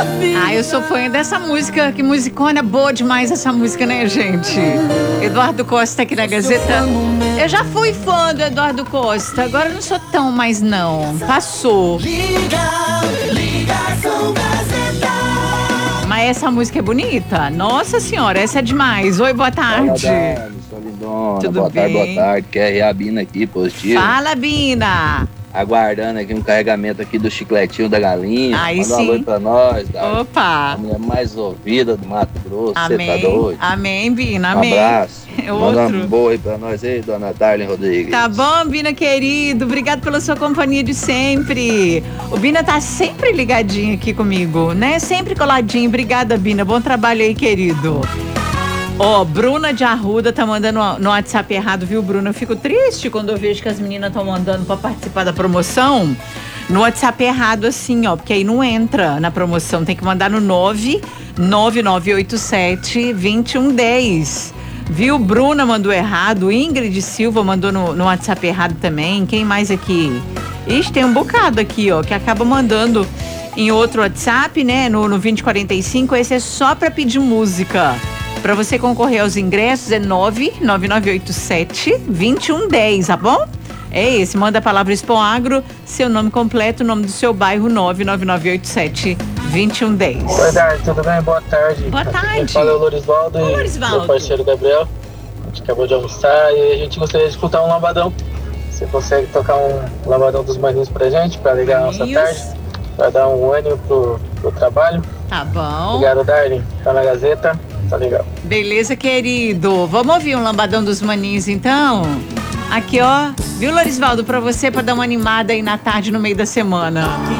Ah, eu sou fã dessa música, que musicona boa demais essa música, né, gente? Eduardo Costa aqui na Gazeta. Eu já fui fã do Eduardo Costa, agora eu não sou tão mais não. Passou. Ligação Gazeta. Mas essa música é bonita. Nossa senhora, essa é demais. Oi, boa tarde. Sou lindona. Tudo boa bem? tarde, boa tarde. QR a Bina aqui, positivo. Fala, Bina. Aguardando aqui um carregamento aqui do chicletinho da galinha. Aí Manda sim. um alô pra nós, cara. Opa. A mulher mais ouvida do Mato Grosso. Você tá Amém. doido? Amém, Bina. Um Amém. abraço. Manda Outro. um boa aí pra nós aí, dona Darlene Rodrigues. Tá bom, Bina, querido. Obrigado pela sua companhia de sempre. O Bina tá sempre ligadinho aqui comigo, né? Sempre coladinho. Obrigada, Bina. Bom trabalho aí, querido. Ó, Bruna de Arruda tá mandando no WhatsApp errado, viu, Bruna? Eu fico triste quando eu vejo que as meninas estão mandando pra participar da promoção no WhatsApp errado assim, ó, porque aí não entra na promoção. Tem que mandar no 99987-2110. Viu? Bruna mandou errado, Ingrid Silva mandou no WhatsApp errado também. Quem mais aqui? Ixi, tem um bocado aqui, ó, que acaba mandando em outro WhatsApp, né? No 2045. Esse é só pra pedir música. Pra você concorrer aos ingressos é 99987-2110, tá bom? É esse, manda a palavra Expo Agro, seu nome completo, o nome do seu bairro, 99987-2110. Oi, Darcy, tudo bem? Boa tarde. Boa tarde. Quem fala é o Lorisvaldo Ô, e Lorisvaldo. meu parceiro Gabriel. A gente acabou de almoçar e a gente gostaria de escutar um lambadão. Você consegue tocar um lambadão dos maninhos pra gente, pra ligar a nossa Isso. tarde, pra dar um ânimo pro trabalho. Tá bom. Obrigado, Darlene. Tá na Gazeta, tá legal. Beleza, querido. Vamos ouvir um lambadão dos maninhos, então? Aqui, ó. Viu, Lorisvaldo, pra você, pra dar uma animada aí na tarde, no meio da semana.